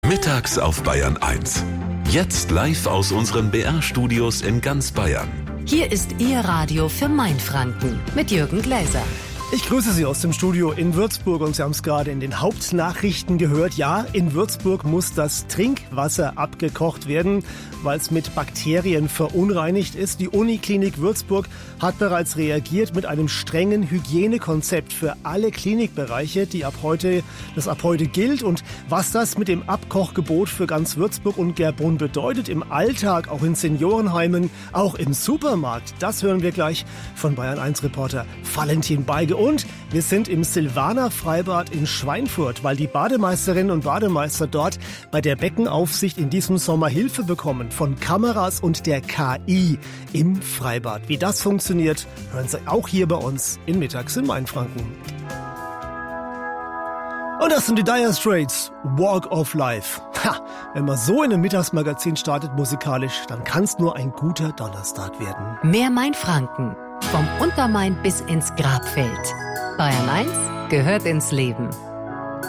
Mittags auf Bayern 1. Jetzt live aus unseren BR-Studios in ganz Bayern. Hier ist Ihr Radio für Mainfranken mit Jürgen Gläser. Ich grüße Sie aus dem Studio in Würzburg und Sie haben es gerade in den Hauptnachrichten gehört. Ja, in Würzburg muss das Trinkwasser abgekocht werden, weil es mit Bakterien verunreinigt ist. Die Uniklinik Würzburg hat bereits reagiert mit einem strengen Hygienekonzept für alle Klinikbereiche, das ab heute gilt. Und was das mit dem Abkochgebot für ganz Würzburg und Gerbrunn bedeutet im Alltag, auch in Seniorenheimen, auch im Supermarkt, das hören wir gleich von Bayern 1 Reporter Valentin Beige. Und wir sind im Silvaner Freibad in Schweinfurt, weil die Bademeisterinnen und Bademeister dort bei der Beckenaufsicht in diesem Sommer Hilfe bekommen von Kameras und der KI im Freibad. Wie das funktioniert, hören Sie auch hier bei uns in Mittags in Mainfranken. Und das sind die Dire Straits, Walk of Life. Wenn man so in einem Mittagsmagazin startet musikalisch, dann kann es nur ein guter Donnerstag werden. Mehr Mainfranken. Vom Untermain bis ins Grabfeld. Bayern 1 gehört ins Leben.